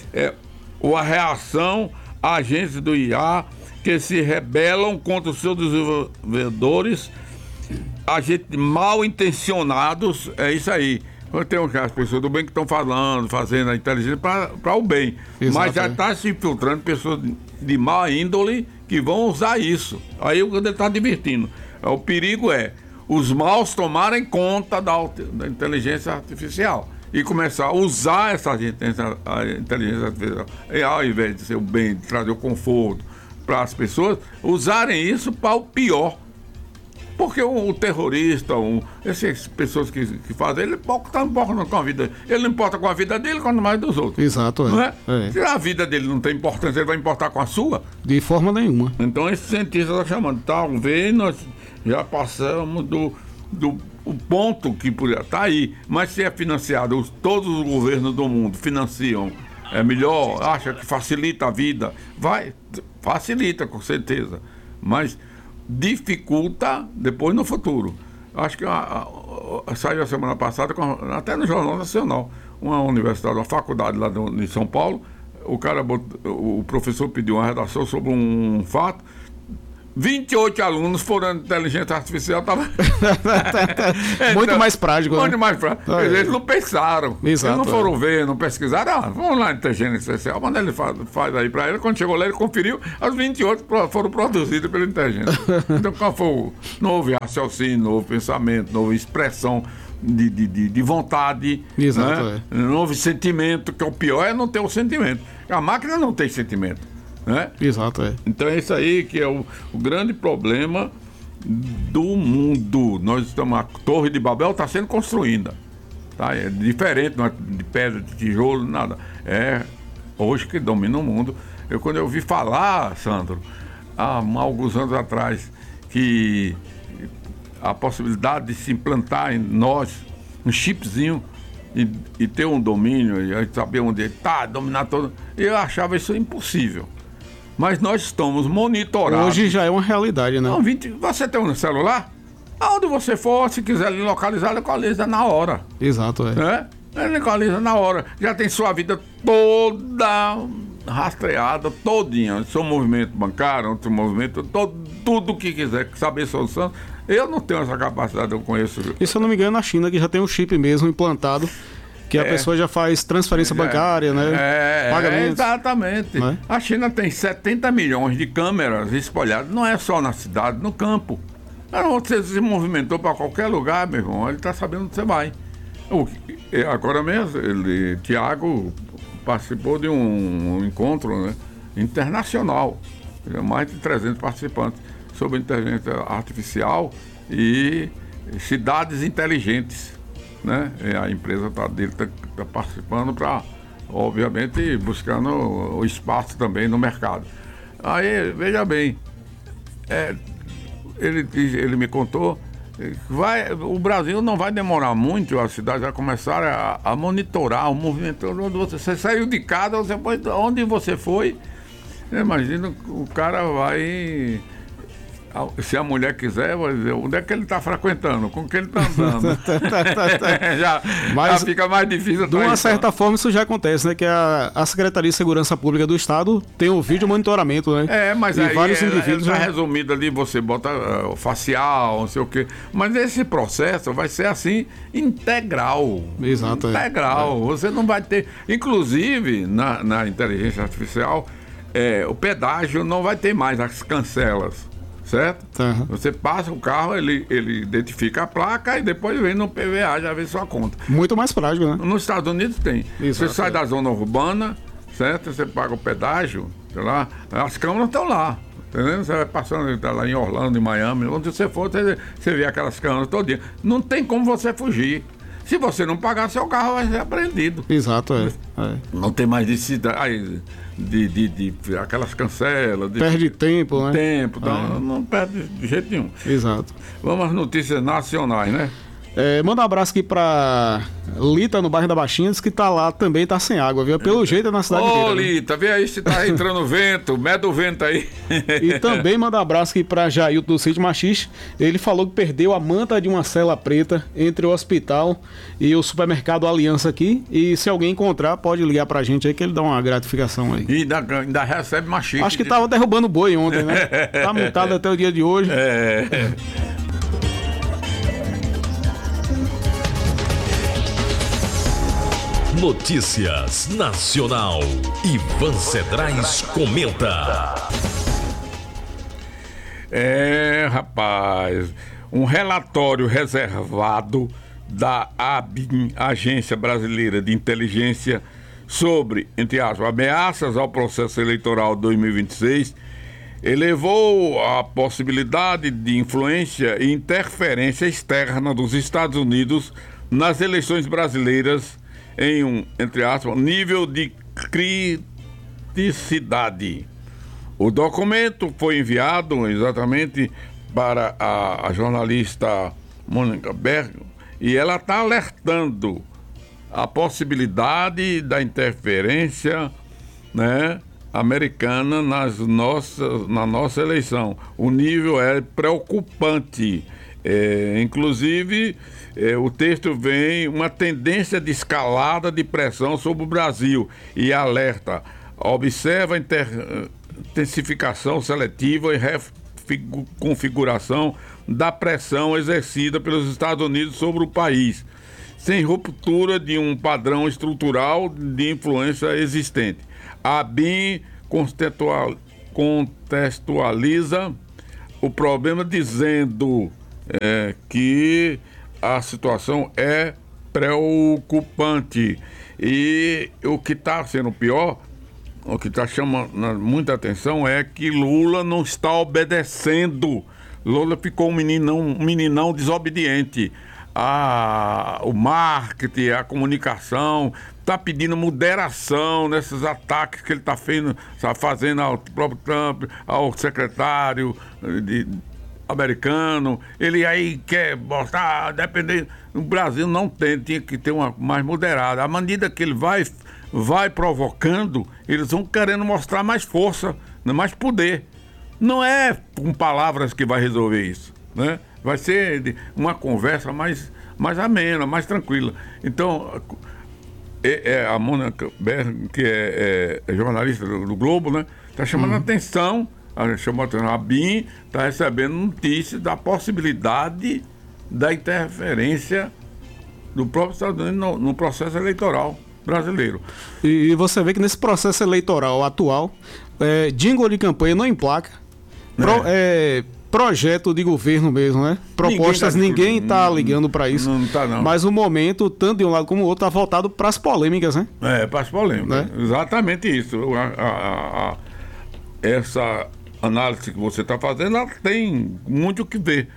A reação a agentes do IA que se rebelam contra os seus desenvolvedores, agentes mal intencionados, é isso aí. Tem as pessoas do bem que estão fazendo a inteligência para o bem. Exato, mas já está se infiltrando pessoas de má índole que vão usar isso. Aí ele está advertindo. O perigo é os maus tomarem conta da inteligência artificial e começar a usar essa inteligência artificial. E ao invés de ser o bem, de trazer o conforto para as pessoas, usarem isso para o pior. Porque o terrorista, essas pessoas que fazem, ele não importa com a vida. Ele não importa com a vida dele, quanto mais dos outros. Exato, não é? Se a vida dele não tem importância, ele vai importar com a sua? De forma nenhuma. Então esse cientista está chamando. Talvez nós já passamos o ponto que podia estar aí, mas se é financiado, todos os governos do mundo financiam, é melhor, acha que facilita a vida, facilita com certeza, mas dificulta depois no futuro. Acho que saiu a semana passada, até no Jornal Nacional, uma universidade, uma faculdade lá de São Paulo, o professor pediu uma redação sobre um fato. 28 alunos foram de inteligência artificial. Muito mais prático. Muito mais prático. Eles não pensaram. Exato, eles não foram ver, não pesquisaram. Vamos lá, inteligência artificial. Manda ele faz aí para ele. Quando chegou lá, ele conferiu. As 28 foram produzidas pela inteligência. Então, qual foi? Não houve raciocínio, não houve pensamento, não houve expressão de vontade. Exato, né? Não houve sentimento, que o pior é não ter o sentimento. A máquina não tem sentimento. Né? Exato, Então é isso aí que é o grande problema do mundo. Nós estamos, a Torre de Babel está sendo construída, tá? É diferente, não é de pedra, de tijolo, nada. É hoje que domina o mundo. Quando eu ouvi falar, Sandro, há alguns anos atrás, que a possibilidade de se implantar em nós um chipzinho e ter um domínio, e a gente saber onde ele está, dominar todo, eu achava isso impossível. Mas nós estamos monitorados. Hoje já é uma realidade, né? Não, você tem um celular? Aonde você for, se quiser localizar, localiza na hora. Exato, Ele localiza na hora. Já tem sua vida toda rastreada, todinha. Seu movimento bancário, seu movimento, tudo que quiser saber solução. Eu não tenho essa capacidade, eu conheço. E se eu não me engano, na China, que já tem um chip mesmo implantado, que a pessoa já faz transferência bancária, né? Pagamentos. Exatamente. Né? A China tem 70 milhões de câmeras espalhadas, não é só na cidade, no campo. Você se movimentou para qualquer lugar, meu irmão, ele está sabendo onde você vai. Agora mesmo, Tiago participou de um encontro, né, internacional, mais de 300 participantes, sobre inteligência artificial e cidades inteligentes. Né? A empresa dele está participando para, obviamente, buscando o espaço também no mercado. Aí, veja bem, ele me contou, o Brasil não vai demorar muito, a cidade vai começar a monitorar o movimento. Você saiu de casa, onde você foi, imagina, o cara vai... Se a mulher quiser, vai dizer onde é que ele está frequentando, com quem ele está andando. já fica mais difícil. De uma certa forma, isso já acontece, né? Que a Secretaria de Segurança Pública do Estado tem o vídeo monitoramento, né? Mas e aí vários indivíduos já resumido ali, você bota facial, não sei o quê. Mas esse processo vai ser assim, integral. Exato. Integral. Você não vai ter. Inclusive, na inteligência artificial, o pedágio não vai ter mais as cancelas. Certo? Uhum. Você passa o carro, ele identifica a placa e depois vem no PVA, já vê sua conta. Muito mais prático, né? Nos Estados Unidos tem. Exato. Você sai da zona urbana, certo? Você paga o pedágio, sei lá, as câmeras estão lá. Entendeu? Você vai passando, tá lá em Orlando, em Miami, onde você for, você vê aquelas câmeras todo dia. Não tem como você fugir. Se você não pagar, seu carro vai ser apreendido. Exato, Não tem mais aquelas cancelas. Perde tempo, né? Não perde de jeito nenhum. Exato. Vamos às notícias nacionais, né? Manda um abraço aqui pra Lita, no bairro da Baixinha, diz que tá lá também, tá sem água, viu? Pelo jeito é na cidade inteira. Ô, Lita, vê aí se tá entrando vento, mede o vento aí. E também manda um abraço aqui pra Jailton do Sítio Machis. Ele falou que perdeu a manta de uma cela preta entre o hospital e o supermercado Aliança aqui. E se alguém encontrar, pode ligar pra gente aí que ele dá uma gratificação aí. E ainda recebe machismo. Acho que tava derrubando boi ontem, né? Tá multado até o dia de hoje. Notícias Nacional. Ivan Cedrais comenta. Rapaz, um relatório reservado da ABIN, Agência Brasileira de Inteligência, sobre, entre aspas, ameaças ao processo eleitoral 2026, elevou a possibilidade de influência e interferência externa dos Estados Unidos nas eleições brasileiras em um, entre aspas, nível de criticidade. O documento foi enviado exatamente para a jornalista Mônica Berg, e ela está alertando a possibilidade da interferência, né, americana na nossa eleição. O nível é preocupante. Inclusive, o texto vem uma tendência de escalada de pressão sobre o Brasil e alerta, observa a intensificação seletiva e reconfiguração da pressão exercida pelos Estados Unidos sobre o país, sem ruptura de um padrão estrutural de influência existente. A BIM contextualiza o problema dizendo que a situação é preocupante e o que está sendo pior, o que está chamando muita atenção é que Lula não está obedecendo. Lula ficou um meninão desobediente. O marketing, a comunicação, está pedindo moderação nesses ataques que ele está fazendo ao próprio Trump, ao secretário americano. Ele aí quer mostrar, dependendo. O Brasil não tinha que ter uma mais moderada. À medida que ele vai provocando, eles vão querendo mostrar mais força, mais poder. Não é com palavras que vai resolver isso, né? Vai ser uma conversa mais amena, mais tranquila. Então, a Mônica Berg, que é jornalista do Globo, né, está chamando a atenção, a BIM está recebendo notícias da possibilidade da interferência do próprio Estados Unidos no processo eleitoral brasileiro. E você vê que nesse processo eleitoral atual, jingle de campanha não emplaca. Projeto de governo mesmo, né? Propostas, ninguém está ligando para isso. Não está, não. Mas o momento, tanto de um lado como do outro, está voltado para as polêmicas, né? Para as polêmicas. Né? Exatamente isso. Essa análise que você está fazendo, ela tem muito o que ver.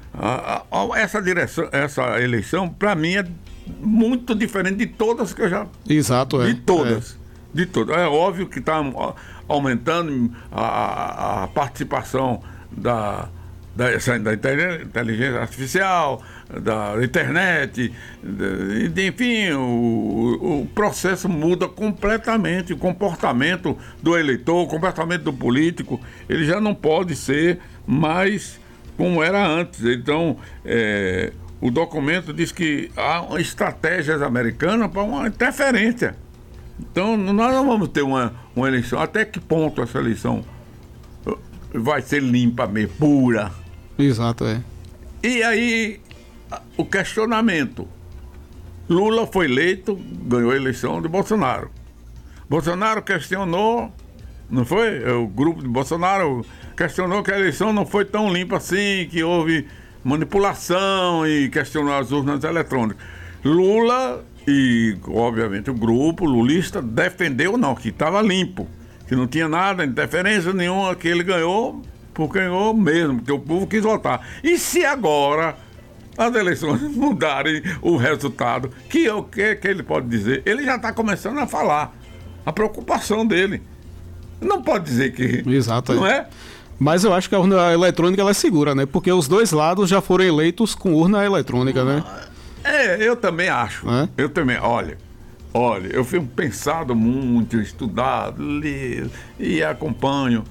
Essa eleição, para mim, é muito diferente de todas que eu já... Exato, De todas. De todas. É óbvio que está aumentando a participação da inteligência artificial, da internet, enfim, o processo muda completamente, o comportamento do eleitor, o comportamento do político, ele já não pode ser mais como era antes. Então, o documento diz que há estratégias americanas para uma interferência. Então, nós não vamos ter uma eleição. Até que ponto essa eleição vai ser limpa, meio pura? Exato, E aí, o questionamento. Lula foi eleito, ganhou a eleição de Bolsonaro. Bolsonaro questionou, não foi? O grupo de Bolsonaro questionou que a eleição não foi tão limpa assim, que houve manipulação e questionou as urnas eletrônicas. Lula e, obviamente, o grupo lulista defendeu não, que estava limpo, que não tinha nada, interferência nenhuma, que ele ganhou, porque ganhou mesmo, porque o povo quis votar. E se agora as eleições mudarem o resultado, que ele pode dizer? Ele já está começando a falar a preocupação dele. Não pode dizer que... Exato. Não é? Mas eu acho que a urna eletrônica ela é segura, né? Porque os dois lados já foram eleitos com urna eletrônica, né? Eu também acho. Eu também, olha, eu fico pensado muito, estudado, li e acompanho.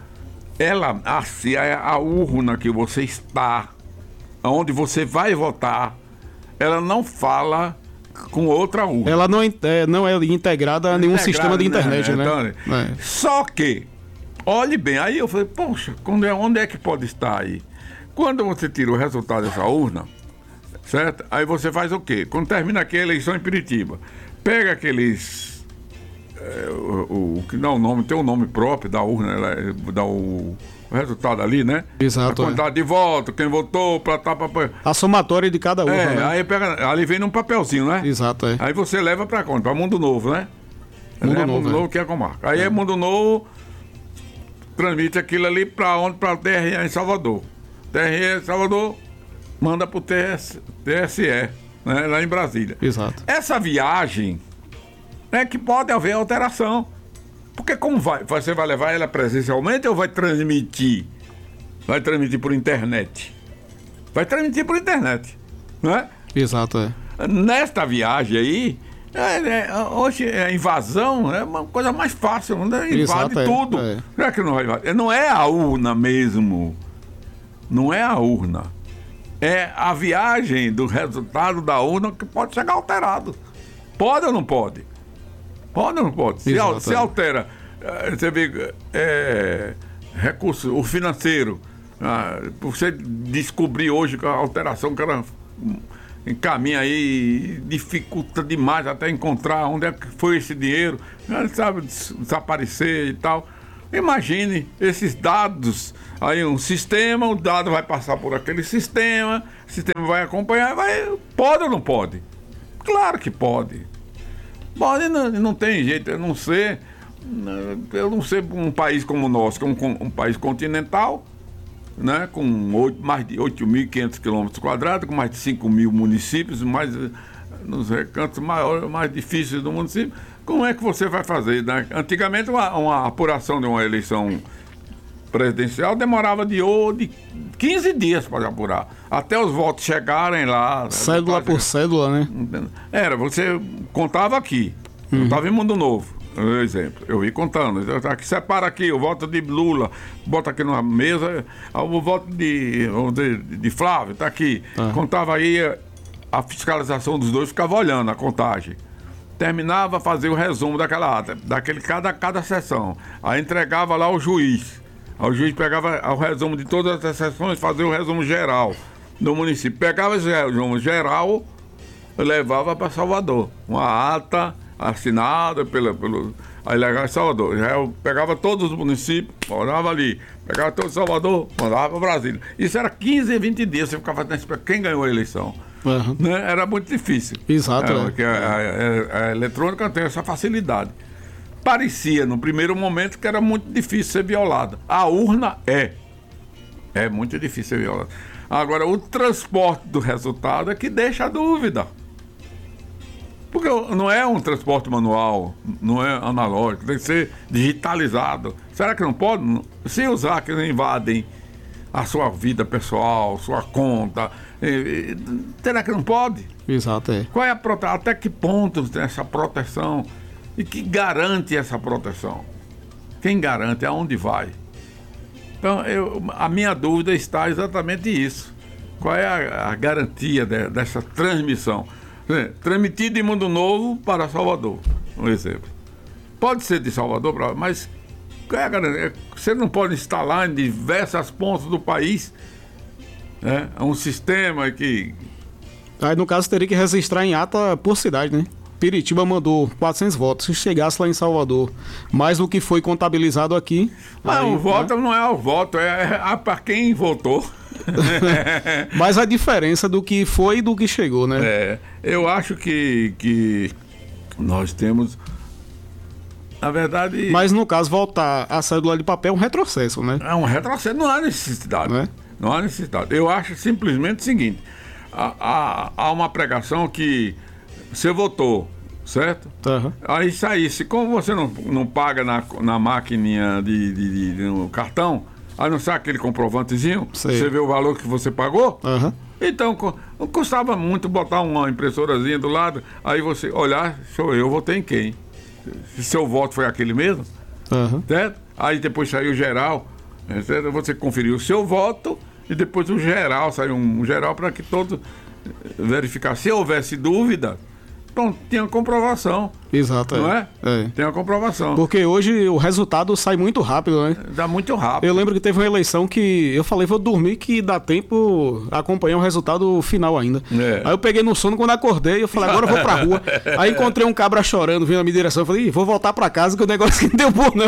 A urna que você está, onde você vai votar, ela não fala com outra urna. Ela não é integrada a nenhum sistema de internet, né? Então, só que, olhe bem, aí eu falei, poxa, onde é que pode estar aí? Quando você tira o resultado dessa urna, certo? Aí você faz o quê? Quando termina aqui a eleição em Piritiba, pega aqueles... que dá o nome, tem um nome próprio da urna, dá o resultado ali, né? Exato. A quantidade de votos, quem votou, a somatória de cada urna, né? Aí ali vem num papelzinho, né? Exato, Aí você leva pra onde? Pra Mundo Novo, né? Mundo Novo, que é a comarca. Aí Mundo Novo transmite aquilo ali pra onde? Pra TRE em Salvador. TRE em Salvador manda pro TSE, né? Lá em Brasília. Exato. Essa viagem é que pode haver alteração. Porque como você vai levar ela presencialmente ou vai transmitir? Vai transmitir por internet? Vai transmitir por internet. não é? Exato, Nesta viagem aí, hoje a invasão é uma coisa mais fácil, né? Invade tudo. Será que não vai invadir? Não é a urna mesmo. Não é a urna. É a viagem do resultado da urna que pode chegar alterado. Pode ou não pode? Pode ou não pode? Se altera, você vê, recurso, o financeiro, você descobrir hoje que a alteração que ela encaminha aí, dificulta demais até encontrar onde é que foi esse dinheiro, sabe, desaparecer e tal. Imagine esses dados, aí um sistema, o dado vai passar por aquele sistema, o sistema vai acompanhar, pode ou não pode? Claro que pode. Pode, não tem jeito, eu não sei um país como o nosso, que é um país continental, né, com mais de 8.500 km², com mais de 5 mil municípios, mais nos recantos mais difíceis do município. Como é que você vai fazer, né? Antigamente, uma apuração de uma eleição presidencial demorava de 15 dias para apurar, até os votos chegarem lá. Cédula por cédula, né? Você contava aqui, contava em Mundo Novo, por exemplo. Eu ia contando, aqui, separa aqui o voto de Lula, bota aqui numa mesa, o voto de Flávio, tá aqui. Contava aí, a fiscalização dos dois ficava olhando a contagem. Terminava, fazia o resumo daquela ata, cada sessão. Aí entregava lá ao juiz. Aí o juiz pegava o resumo de todas as sessões, fazia o resumo geral do município. Pegava esse resumo geral e levava para Salvador. Uma ata assinada pelo aí levava em Salvador. Eu pegava todos os municípios, morava ali. Pegava todo Salvador, mandava para Brasília. Isso era 15, 20 dias. Você ficava fazendo quem ganhou a eleição. Né? Era muito difícil. Exato. Porque a eletrônica tem essa facilidade. Parecia, no primeiro momento, que era muito difícil ser violada. A urna é muito difícil ser violada. Agora, o transporte do resultado é que deixa a dúvida. Porque não é um transporte manual, não é analógico, tem que ser digitalizado. Será que não pode? Se usar que invadem a sua vida pessoal, sua conta, será que não pode? Exato, Qual é até que ponto tem essa proteção? E que garante essa proteção? Quem garante? Aonde vai? Então, a minha dúvida está exatamente isso. Qual é a garantia dessa transmissão? Transmitido de Mundo Novo para Salvador, um exemplo. Pode ser de Salvador, mas qual é a garantia? Você não pode instalar em diversas pontas do país, né? Um sistema que... Aí, no caso, teria que registrar em ata por cidade, né? Piritiba mandou 400 votos. Se chegasse lá em Salvador, mais do que foi contabilizado aqui... Mas aí, o voto não é o voto, é para quem votou. Mas a diferença do que foi e do que chegou, né? Eu acho que nós temos... Na verdade... Mas, no caso, voltar a cédula de papel é um retrocesso, né? É um retrocesso, não há necessidade. Não há necessidade. Eu acho simplesmente o seguinte: há uma pregação que você votou, certo? Aí saísse, como você não paga na maquininha no cartão, aí não sai aquele comprovantezinho, você vê o valor que você pagou? Então, não custava muito botar uma impressorazinha do lado, aí você olhar, sou eu, votei em quem? Se seu voto foi aquele mesmo, certo? Aí depois saiu o geral, certo? Você conferiu o seu voto e depois o geral, saiu um geral para que todos verificassem. Se houvesse dúvida, então tinha comprovação. Exato, não é? Tem a comprovação. Porque hoje o resultado sai muito rápido, né? Dá muito rápido. Eu lembro que teve uma eleição que eu falei, vou dormir que dá tempo acompanhar o resultado final ainda. Aí eu peguei no sono, quando acordei, eu falei, agora eu vou pra rua. Aí encontrei um cabra chorando, vindo na minha direção, eu falei, vou voltar pra casa que o negócio não deu bom, não.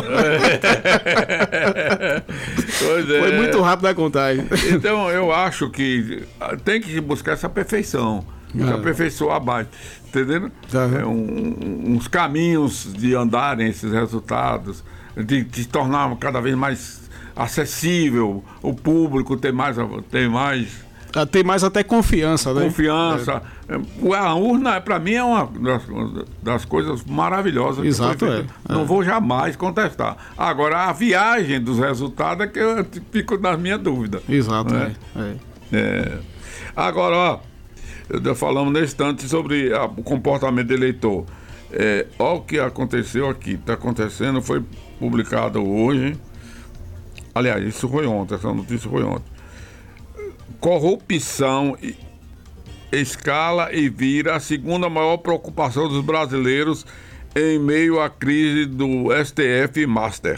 Pois é. Foi muito rápido a contagem. Então eu acho que tem que buscar essa perfeição. Aperfeiçoar mais, entendendo? Uns caminhos de andarem esses resultados, de tornar cada vez mais acessível, o público ter mais até confiança, né? Confiança. A urna, para mim, é uma das coisas maravilhosas. Exato, Não vou jamais contestar. Agora, a viagem dos resultados é que eu fico na minha dúvida. Exato, Agora, ó, falamos nesse instante sobre o comportamento do eleitor. Olha o que aconteceu aqui. Está acontecendo, foi publicado hoje. Aliás, isso foi ontem, essa notícia foi ontem. Corrupção escala e vira a segunda maior preocupação dos brasileiros em meio à crise do STF e Master.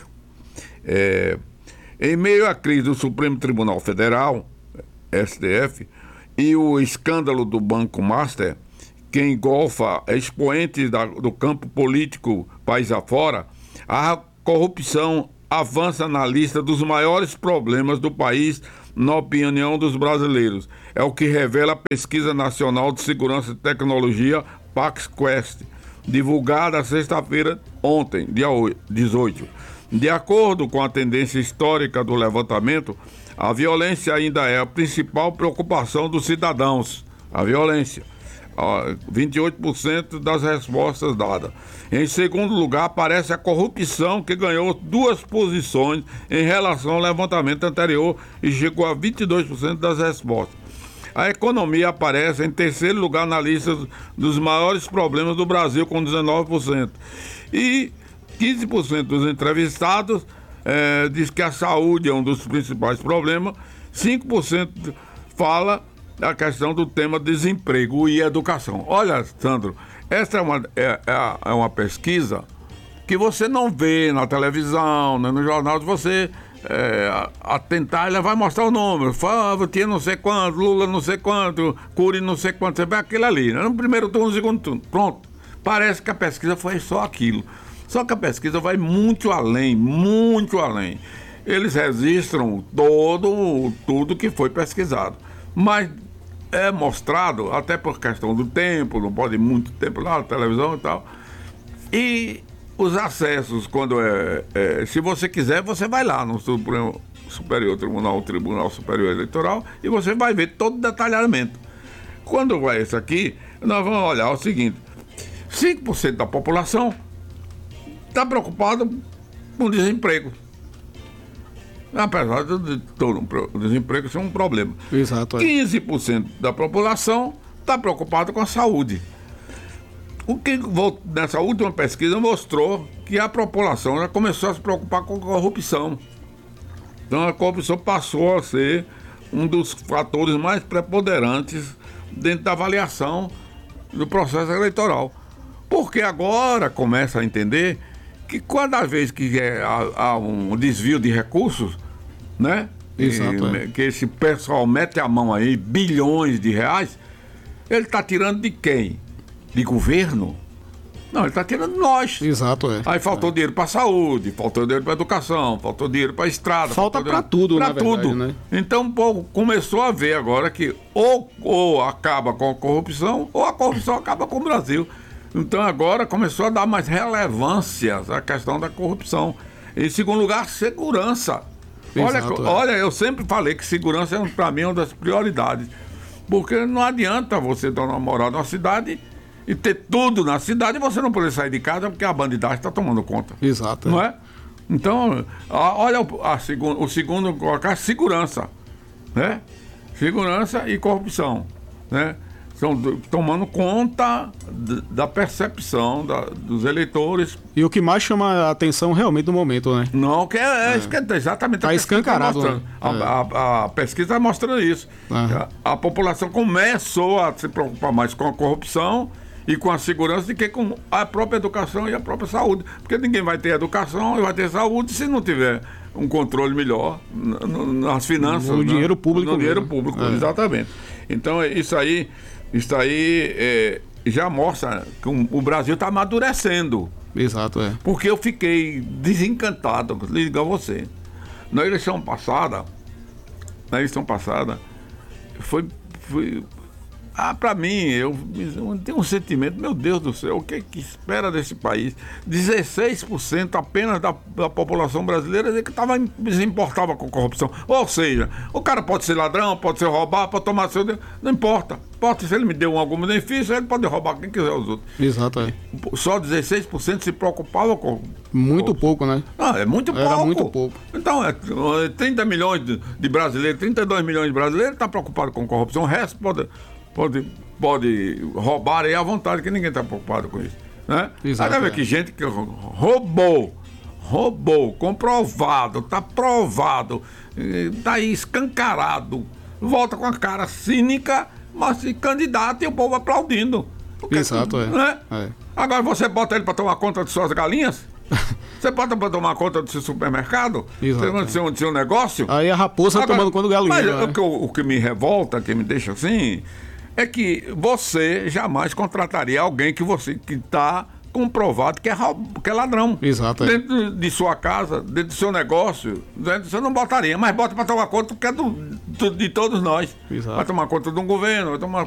Em meio à crise do Supremo Tribunal Federal, STF, e o escândalo do Banco Master, que engolfa expoentes do campo político país afora, a corrupção avança na lista dos maiores problemas do país, na opinião dos brasileiros. É o que revela a Pesquisa Nacional de Segurança e Tecnologia, PaxQuest, divulgada sexta-feira, ontem, dia 18. De acordo com a tendência histórica do levantamento, a violência ainda é a principal preocupação dos cidadãos. A violência. 28% das respostas dadas. Em segundo lugar, aparece a corrupção, que ganhou 2 posições em relação ao levantamento anterior e chegou a 22% das respostas. A economia aparece em terceiro lugar na lista dos maiores problemas do Brasil, com 19%. E 15% dos entrevistados diz que a saúde é um dos principais problemas. 5% fala a questão do tema desemprego e educação. Olha, Sandro, essa é uma pesquisa que você não vê na televisão, né, no jornal, você atentar, ela vai mostrar o número. Fala, tinha não sei quanto, Lula não sei quanto, Cury não sei quanto, você vê aquilo ali, né, no primeiro turno, no segundo turno. Pronto. Parece que a pesquisa foi só aquilo. Só que a pesquisa vai muito além, muito além. Eles registram tudo que foi pesquisado. Mas é mostrado, até por questão do tempo, não pode ir muito tempo lá na televisão e tal. E os acessos, quando se você quiser, você vai lá no Supremo Superior Tribunal Superior Eleitoral, e você vai ver todo o detalhamento. Quando vai esse aqui, nós vamos olhar o seguinte: 5% da população está preocupado com desemprego. Apesar de todo o desemprego ser um problema. Exato. 15% da população está preocupada com a saúde. O que nessa última pesquisa mostrou que a população já começou a se preocupar com a corrupção. Então a corrupção passou a ser um dos fatores mais preponderantes dentro da avaliação do processo eleitoral. Porque agora começa a entender que cada vez que há um desvio de recursos, né? Exato, que esse pessoal mete a mão aí, bilhões de reais, ele está tirando de quem? De governo? Não, ele está tirando de nós. Exato, Aí faltou dinheiro para a saúde, faltou dinheiro para a educação, faltou dinheiro para a estrada. Falta para tudo, para tudo. Né? Então, começou a ver agora que ou acaba com a corrupção, ou a corrupção acaba com o Brasil. Então agora começou a dar mais relevância à questão da corrupção. Em segundo lugar, segurança. Exato, olha, eu sempre falei que segurança para mim é uma das prioridades. Porque não adianta você morar numa cidade e ter tudo na cidade e você não poder sair de casa porque a bandidagem está tomando conta. Exato. Não é? Então, olha o segundo colocar, segurança. Né? Segurança e corrupção. Né? Estão tomando conta da percepção dos eleitores. E o que mais chama a atenção realmente no momento, né? Não, que isso que é exatamente tá escancarado. Né? A pesquisa está mostrando isso. A população começou a se preocupar mais com a corrupção e com a segurança do que com a própria educação e a própria saúde. Porque ninguém vai ter educação e vai ter saúde se não tiver um controle melhor nas finanças. No dinheiro público. No dinheiro público, exatamente. Então, isso aí já mostra que o Brasil está amadurecendo. Exato, Porque eu fiquei desencantado, liga a você. Na eleição passada, foi para mim, eu tenho um sentimento, meu Deus do céu, o que espera desse país? 16% apenas da população brasileira se importava com corrupção. Ou seja, o cara pode ser ladrão, pode ser roubar, pode tomar seu dinheiro, não importa. Se ele me deu algum benefício, ele pode roubar quem quiser os outros. Exato, Só 16% se preocupava com... Muito pouco, né? Não, é muito pouco. Era muito pouco. Então, 30 milhões de brasileiros, 32 milhões de brasileiros estão preocupados com corrupção, o resto pode roubar aí à vontade, que ninguém está preocupado com isso. Né? Exato, aí vai ver que gente que roubou, comprovado, tá provado, tá aí escancarado, volta com a cara cínica, mas se candidata e o povo aplaudindo. Exato, né? Agora você bota ele para tomar conta de suas galinhas? Você bota para tomar conta do seu supermercado? Do seu negócio? Aí a raposa agora, tomando conta do galinha. Mas o que me revolta, que me deixa assim, é que você jamais contrataria alguém que está comprovado que é ladrão. Exato. Dentro de sua casa, dentro do seu negócio, você não botaria, mas bota para tomar conta porque é de todos nós. Exato. Vai tomar conta de um governo, vai tomar